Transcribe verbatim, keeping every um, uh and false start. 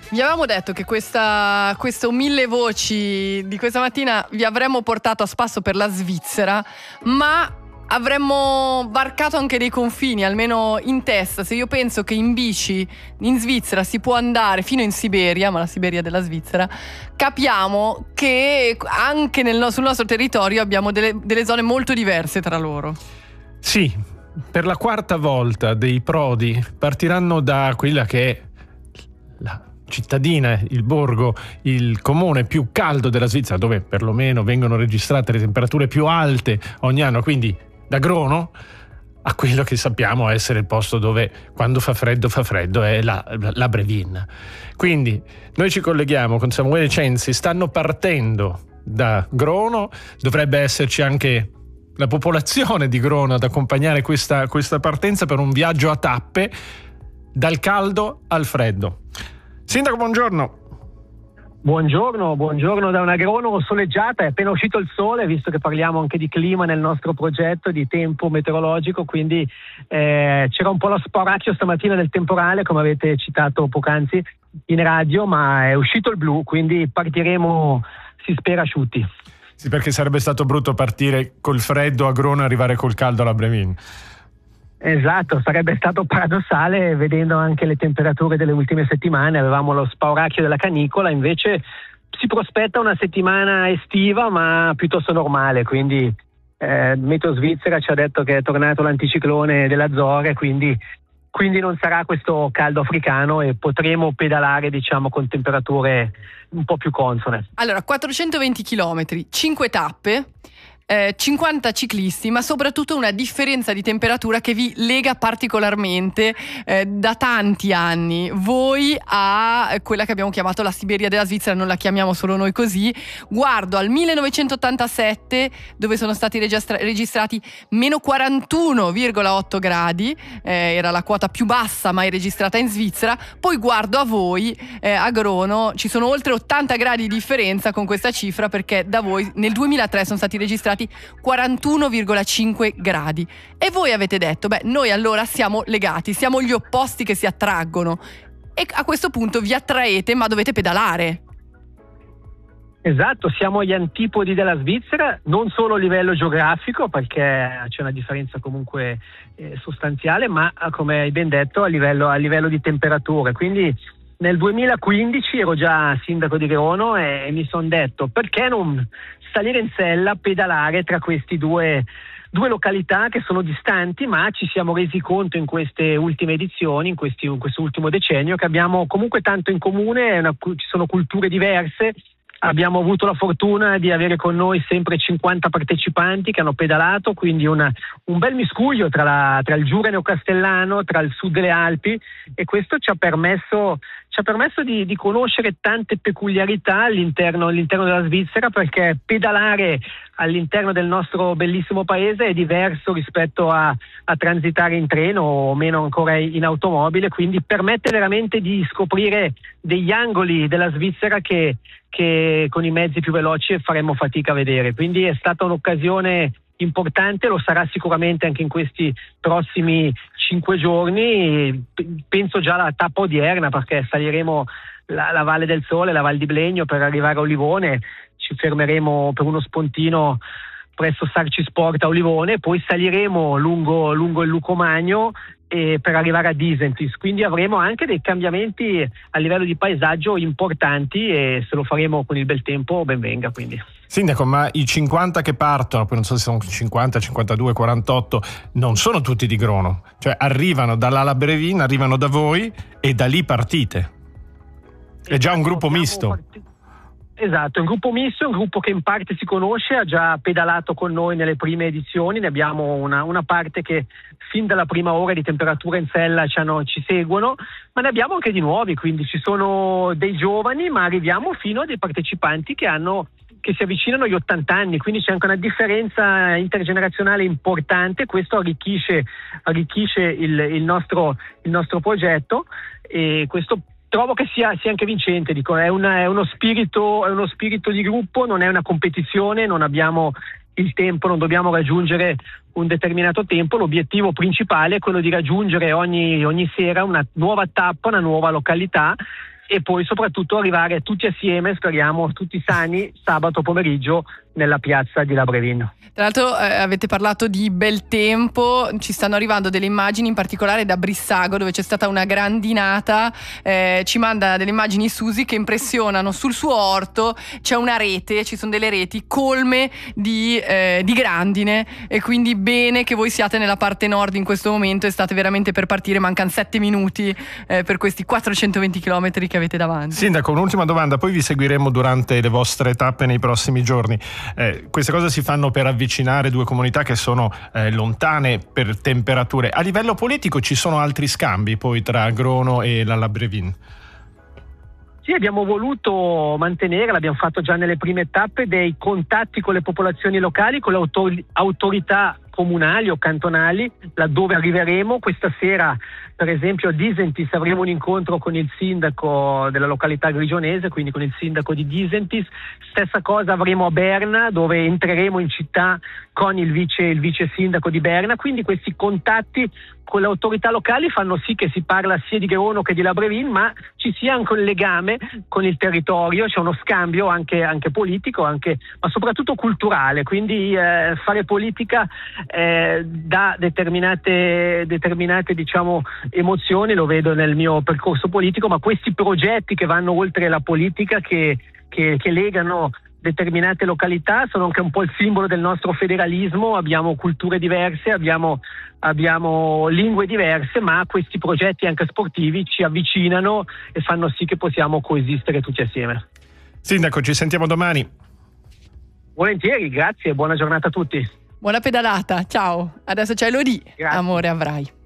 Vi avevamo detto che questa, questo mille voci di questa mattina vi avremmo portato a spasso per la Svizzera, ma avremmo varcato anche dei confini, almeno in testa. Se io penso che in bici in Svizzera si può andare fino in Siberia, ma la Siberia della Svizzera, capiamo che anche nel, sul nostro territorio abbiamo delle, delle zone molto diverse tra loro. Sì, per la quarta volta dei Prodi partiranno da quella che è la cittadina, il borgo, il comune più caldo della Svizzera, dove perlomeno vengono registrate le temperature più alte ogni anno, quindi da Grono a quello che sappiamo essere il posto dove quando fa freddo fa freddo è la, la Brevin. Quindi noi ci colleghiamo con Samuele Censi, stanno partendo da Grono, dovrebbe esserci anche la popolazione di Grono ad accompagnare questa, questa partenza per un viaggio a tappe dal caldo al freddo. Sindaco, buongiorno. Buongiorno, buongiorno da una Grono soleggiata, è appena uscito il sole, visto che parliamo anche di clima nel nostro progetto, di tempo meteorologico, quindi eh, c'era un po' lo spauracchio stamattina del temporale, come avete citato poc'anzi in radio, ma è uscito il blu, quindi partiremo, si spera, asciutti. Sì, perché sarebbe stato brutto partire col freddo a Grono e arrivare col caldo alla Brevin. Esatto, sarebbe stato paradossale vedendo anche le temperature delle ultime settimane, avevamo lo spauracchio della canicola, invece si prospetta una settimana estiva ma piuttosto normale, quindi eh, Meteo Svizzera ci ha detto che è tornato l'anticiclone delle Azzorre, quindi, quindi non sarà questo caldo africano e potremo pedalare, diciamo, con temperature un po' più consone. Allora, quattrocentoventi chilometri, cinque tappe, Eh, cinquanta ciclisti, ma soprattutto una differenza di temperatura che vi lega particolarmente eh, da tanti anni. Voi a quella che abbiamo chiamato la Siberia della Svizzera, non la chiamiamo solo noi così. Guardo al millenovecentottantasette, dove sono stati registra- registrati meno quarantuno virgola otto gradi, eh, era la quota più bassa mai registrata in Svizzera. Poi guardo a voi, eh, a Grono, ci sono oltre ottanta gradi di differenza con questa cifra, perché da voi nel duemilatré sono stati registrati quarantuno virgola cinque gradi e voi avete detto beh, noi allora siamo legati, siamo gli opposti che si attraggono, e a questo punto vi attraete ma dovete pedalare. Esatto, siamo agli antipodi della Svizzera, non solo a livello geografico, perché c'è una differenza comunque eh, sostanziale, ma come hai ben detto a livello, a livello di temperature. Quindi nel duemilaquindici ero già sindaco di Grono e mi sono detto perché non salire in sella, pedalare tra questi due, due località che sono distanti, ma ci siamo resi conto in queste ultime edizioni, in, questi, in questo ultimo decennio, che abbiamo comunque tanto in comune, una, ci sono culture diverse. Abbiamo avuto la fortuna di avere con noi sempre cinquanta partecipanti che hanno pedalato, quindi una, un bel miscuglio tra, la, tra il Giura neocastellano, tra il sud delle Alpi, e questo ci ha permesso, ci ha permesso di, di conoscere tante peculiarità all'interno, all'interno della Svizzera, perché pedalare all'interno del nostro bellissimo paese è diverso rispetto a, a transitare in treno o meno ancora in automobile, quindi permette veramente di scoprire degli angoli della Svizzera che che con i mezzi più veloci faremmo fatica a vedere. Quindi è stata un'occasione importante, lo sarà sicuramente anche in questi prossimi cinque giorni. Penso già alla tappa odierna, perché saliremo la, la Valle del Sole, la Val di Blegno per arrivare a Olivone, ci fermeremo per uno spontino presso Sarci Sport a Olivone, poi saliremo lungo, lungo il Lucomagno e per arrivare a Disentis, quindi avremo anche dei cambiamenti a livello di paesaggio importanti, e se lo faremo con il bel tempo ben venga. Quindi Sindaco, ma i cinquanta che partono, poi non so se sono cinquanta, cinquantadue, quarantotto, non sono tutti di Grono, cioè arrivano dall'Ala Brevin, arrivano da voi e da lì partite. È già un gruppo misto. Partiti- Esatto, è un gruppo misto, è un gruppo che in parte si conosce, ha già pedalato con noi nelle prime edizioni, ne abbiamo una, una parte che fin dalla prima ora di temperatura in sella ci, hanno, ci seguono, ma ne abbiamo anche di nuovi, quindi ci sono dei giovani, ma arriviamo fino a dei partecipanti che hanno che si avvicinano agli ottanta anni, quindi c'è anche una differenza intergenerazionale importante. Questo arricchisce, arricchisce il, il, nostro, il nostro progetto, e questo trovo che sia, sia anche vincente. Dico, è, una, è, uno spirito, è uno spirito di gruppo, non è una competizione, non abbiamo il tempo, non dobbiamo raggiungere un determinato tempo. L'obiettivo principale è quello di raggiungere ogni, ogni sera una nuova tappa, una nuova località, e poi soprattutto arrivare tutti assieme, speriamo tutti sani, sabato pomeriggio nella piazza di Labrevin. Tra l'altro eh, avete parlato di bel tempo, ci stanno arrivando delle immagini in particolare da Brissago dove c'è stata una grandinata, eh, ci manda delle immagini Susi che impressionano. Sul suo orto c'è una rete, ci sono delle reti colme di, eh, di grandine, e quindi bene che voi siate nella parte nord in questo momento e state veramente per partire, mancano sette minuti eh, per questi quattrocentoventi chilometri che avete davanti. Sindaco, un'ultima domanda, poi vi seguiremo durante le vostre tappe nei prossimi giorni. Eh, queste cose si fanno per avvicinare due comunità che sono eh, lontane per temperature. A livello politico ci sono altri scambi poi tra Agrono e la Labrevin? Sì, abbiamo voluto mantenere, l'abbiamo fatto già nelle prime tappe, dei contatti con le popolazioni locali, con le autor- autorità comunali o cantonali, laddove arriveremo. Questa sera, per esempio, a Disentis avremo un incontro con il sindaco della località grigionese, quindi con il sindaco di Disentis. Stessa cosa avremo a Berna, dove entreremo in città con il vice, il vice sindaco di Berna. Quindi questi contatti con le autorità locali fanno sì che si parla sia di Agrono che di Labrevin, ma ci sia anche un legame con il territorio, c'è uno scambio anche, anche politico, anche, ma soprattutto culturale. Quindi eh, fare politica eh, dà determinate, determinate diciamo, emozioni, lo vedo nel mio percorso politico, ma questi progetti che vanno oltre la politica, che, che, che legano determinate località, sono anche un po' il simbolo del nostro federalismo. Abbiamo culture diverse, abbiamo, abbiamo lingue diverse, ma questi progetti anche sportivi ci avvicinano e fanno sì che possiamo coesistere tutti assieme. Sindaco, ci sentiamo domani. Volentieri, grazie e buona giornata a tutti. Buona pedalata, ciao. Adesso c'è Elodie, Amore avrai.